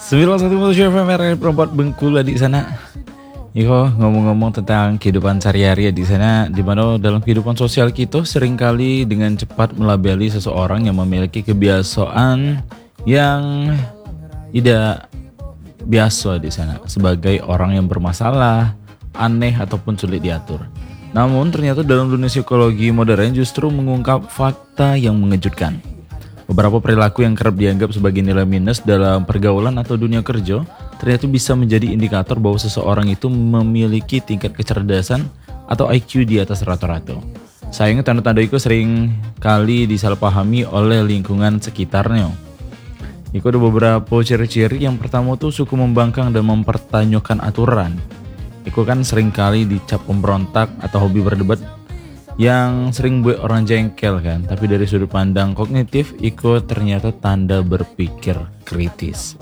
91 FM RRI Perempat Bengkulu di sana. Iko ngomong-ngomong tentang kehidupan sehari-hari di sana, di mana dalam kehidupan sosial kita seringkali dengan cepat melabeli seseorang yang memiliki kebiasaan yang tidak biasa di sana sebagai orang yang bermasalah, aneh ataupun sulit diatur. Namun ternyata dalam dunia psikologi modern justru mengungkap fakta yang mengejutkan. Beberapa perilaku yang kerap dianggap sebagai nilai minus dalam pergaulan atau dunia kerja ternyata bisa menjadi indikator bahwa seseorang itu memiliki tingkat kecerdasan atau IQ di atas rata-rata. Sayangnya tanda-tanda itu sering kali disalahpahami oleh lingkungan sekitarnya. Itu ada beberapa ciri-ciri. Yang pertama tuh suka membangkang dan mempertanyakan aturan. Itu kan sering kali dicap pemberontak atau hobi berdebat yang sering buat orang jengkel kan. Tapi dari sudut pandang kognitif, itu ternyata tanda berpikir kritis.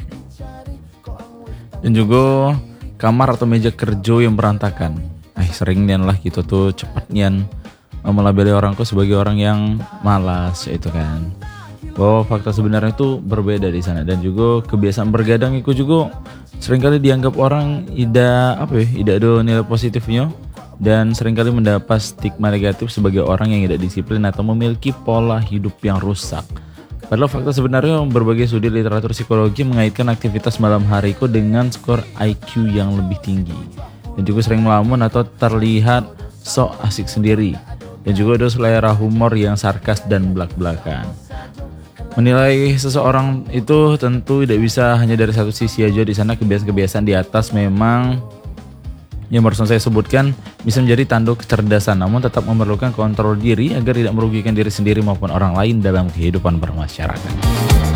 Dan juga kamar atau meja kerja yang berantakan. Sering nian lah gitu tuh cepat nian melabeli orangku sebagai orang yang malas itu kan. Bahwa fakta sebenarnya itu berbeda di sana. Dan juga kebiasaan bergadang itu juga seringkali dianggap orang tidak ada nilai positifnya, dan seringkali mendapat stigma negatif sebagai orang yang tidak disiplin atau memiliki pola hidup yang rusak. Padahal fakta sebenarnya berbagai studi literatur psikologi mengaitkan aktivitas malam hariku dengan skor IQ yang lebih tinggi, dan juga sering melamun atau terlihat sok asik sendiri, dan juga ada selera humor yang sarkas dan belak-belakan. Menilai seseorang itu tentu tidak bisa hanya dari satu sisi aja. Di sana kebiasaan-kebiasaan di atas memang yang barusan saya sebutkan bisa menjadi tanda kecerdasan, namun tetap memerlukan kontrol diri agar tidak merugikan diri sendiri maupun orang lain dalam kehidupan bermasyarakat.